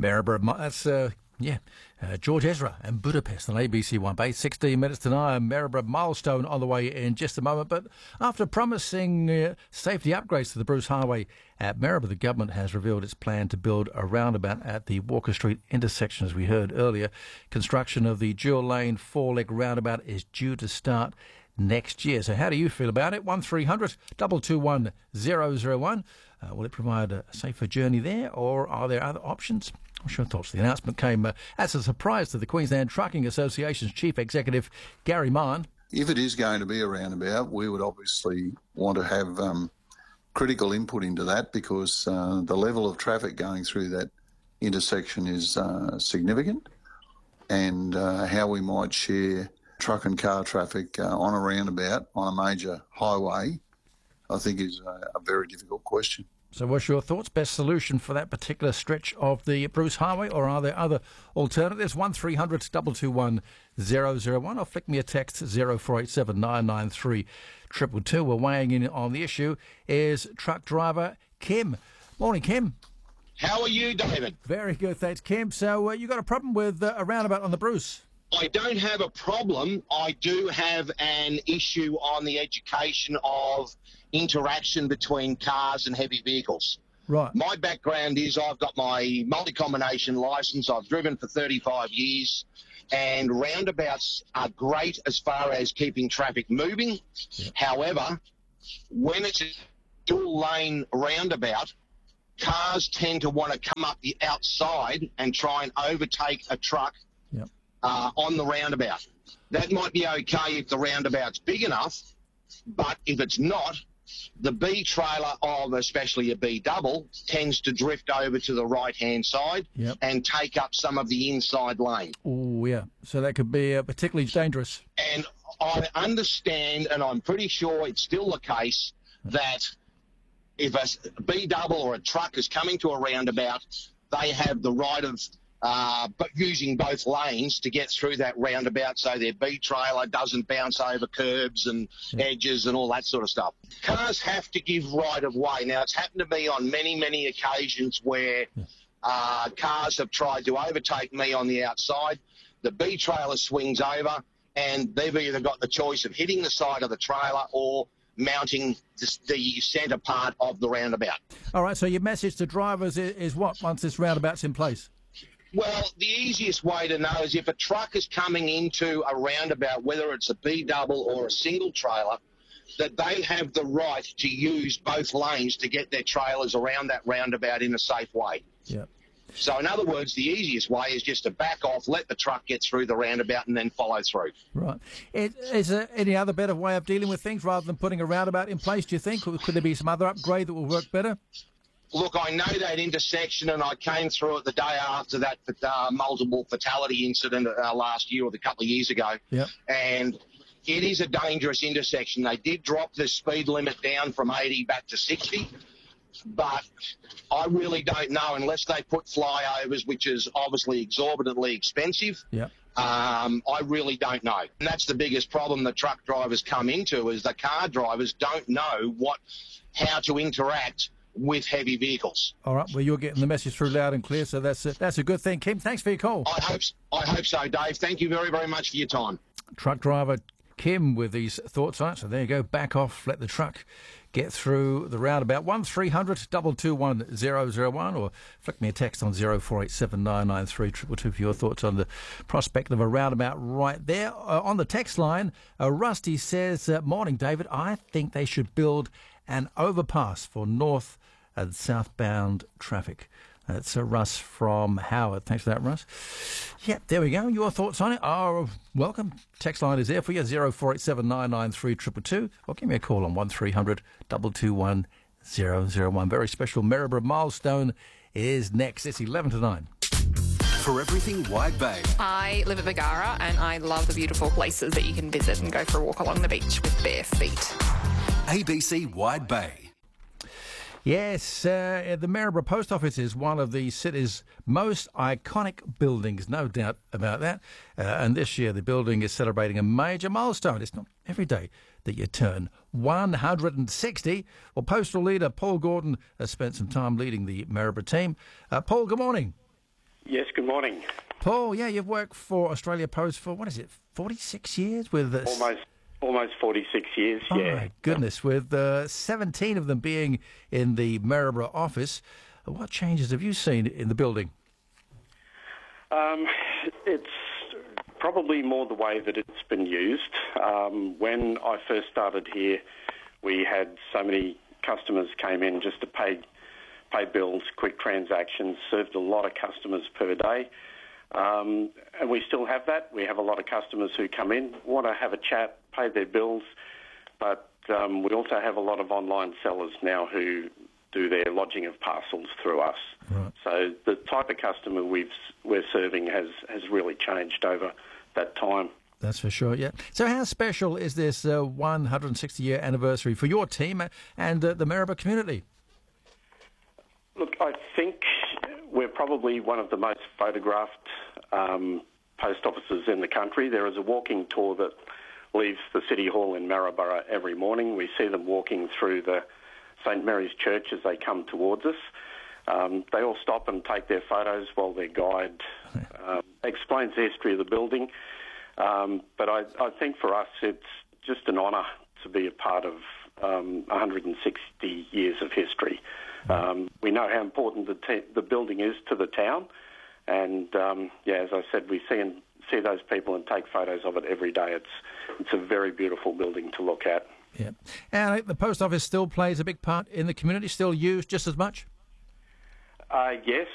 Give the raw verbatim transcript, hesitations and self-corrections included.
Maryborough, that's, uh, yeah, uh, George Ezra and Budapest on A B C One Bay. sixteen minutes to nine, Maryborough milestone on the way in just a moment. But after promising uh, safety upgrades to the Bruce Highway at Maryborough, the government has revealed its plan to build a roundabout at the Walker Street intersection, as we heard earlier. Construction of the dual-lane four-leg roundabout is due to start next year. So how do you feel about it? one three hundred two two one zero zero one. Uh, will it provide a safer journey there, or are there other options? What's your thoughts? The announcement came uh, as a surprise to the Queensland Trucking Association's Chief Executive, Gary Mann. If it is going to be a roundabout, we would obviously want to have um, critical input into that, because uh, the level of traffic going through that intersection is uh, significant, and uh, how we might share truck and car traffic uh, on a roundabout on a major highway, I think is a, a very difficult question. So what's your thoughts? Best solution for that particular stretch of the Bruce Highway, or are there other alternatives? one three hundred two two one zero zero one, or flick me a text zero four eight seven nine nine three two two two. We're weighing in on the issue is truck driver Kim. Morning, Kim. How are you, David? Very good, thanks, Kim. So uh, you got a problem with uh, a roundabout on the Bruce? I don't have a problem. I do have an issue on the education of interaction between cars and heavy vehicles. Right. My background is I've got my multi-combination licence. I've driven for thirty-five years, and roundabouts are great as far as keeping traffic moving. Yep. However, when it's a dual-lane roundabout, cars tend to want to come up the outside and try and overtake a truck Yep. Uh, on the roundabout. That might be okay if the roundabout's big enough, but if it's not, the B trailer of especially a B double tends to drift over to the right-hand side yep. and take up some of the inside lane. Oh, yeah. So that could be uh, particularly dangerous. And I understand, and I'm pretty sure it's still the case, that if a B double or a truck is coming to a roundabout, they have the right of Uh, but using both lanes to get through that roundabout so their B trailer doesn't bounce over curbs and yeah. edges and all that sort of stuff. Cars have to give right of way. Now, it's happened to me on many, many occasions where yeah. uh, cars have tried to overtake me on the outside. The B trailer swings over, and they've either got the choice of hitting the side of the trailer or mounting the, the centre part of the roundabout. All right, so your message to drivers is, is what once this roundabout's in place? Well, the easiest way to know is if a truck is coming into a roundabout, whether it's a B double or a single trailer, that they have the right to use both lanes to get their trailers around that roundabout in a safe way. Yeah. So, in other words, the easiest way is just to back off, let the truck get through the roundabout, and then follow through. Right. Is there any other better way of dealing with things rather than putting a roundabout in place, do you think? Could there be some other upgrade that will work better? Look, I know that intersection, and I came through it the day after that uh, multiple fatality incident uh, last year or a couple of years ago. Yep. And it is a dangerous intersection. They did drop the speed limit down from eighty back to sixty, but I really don't know unless they put flyovers, which is obviously exorbitantly expensive. Yep. Um, I really don't know. And that's the biggest problem the truck drivers come into, is the car drivers don't know what how to interact with heavy vehicles. All right, well, you're getting the message through loud and clear, so that's a, that's a good thing. Kim, thanks for your call. I hope, I hope so, Dave. Thank you very, very much for your time. Truck driver Kim with these thoughts on it. So there you go, back off, let the truck get through the roundabout. one three hundred two two one zero zero one, or flick me a text on zero four eight seven nine nine three two two two for your thoughts on the prospect of a roundabout right there. Uh, on the text line, uh, Rusty says, uh, morning, David, I think they should build an overpass for north and southbound traffic. That's uh, Russ from Howard. Thanks for that, Russ. Yep, there we go. Your thoughts on it are welcome. Text line is there for you, zero four eight seven nine nine three two two two, or give me a call on one three hundred two two one zero zero one. Very special Maryborough milestone is next. It's eleven to nine. For everything Wide Bay. I live at Bargara, and I love the beautiful places that you can visit and go for a walk along the beach with bare feet. A B C Wide Bay. Yes, uh, the Maryborough Post Office is one of the city's most iconic buildings, no doubt about that. Uh, and this year the building is celebrating a major milestone. It's not every day that you turn one hundred sixty. Well, postal leader Paul Gordon has spent some time leading the Maryborough team. Uh, Paul, good morning. Yes, good morning. Paul, yeah, you've worked for Australia Post for, what is it, forty-six years? With uh, Almost almost forty-six years, oh yeah. my goodness, with uh, seventeen of them being in the Maryborough office. What changes have you seen in the building? Um, it's probably more the way that it's been used. Um, when I first started here, we had so many customers came in just to pay pay bills, quick transactions, served a lot of customers per day. Um, and we still have that. We have a lot of customers who come in, want to have a chat, pay their bills, but um, we also have a lot of online sellers now who do their lodging of parcels through us. Right. So the type of customer we've, we're serving has, has really changed over that time. That's for sure, yeah. So how special is this uh, one hundred sixty year anniversary for your team and uh, the Maryborough community? Look, I think we're probably one of the most photographed um, post offices in the country. There is a walking tour that leaves the City Hall in Maryborough every morning. We see them walking through the Saint Mary's Church as they come towards us. Um, they all stop and take their photos while their guide um, explains the history of the building. Um, but I, I think for us it's just an honour to be a part of um, one hundred sixty years of history. Um, we know how important the, te- the building is to the town, and um, yeah, as I said, we see and see those people and take photos of it every day. It's it's a very beautiful building to look at. Yeah, and the post office still plays a big part in the community, still used just as much? Uh, yes,